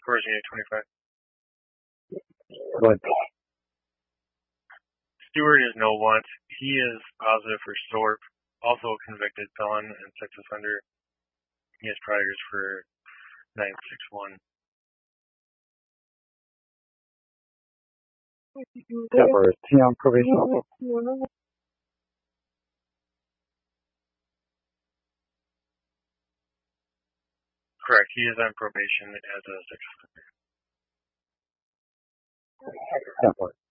Course Unit 25. Go ahead. Stewart is no want. He is positive for Thorpe, also a convicted felon and sex offender. He has priors for 961. Temper, is he on probation? Correct. He is on probation as a sex offender. Temper.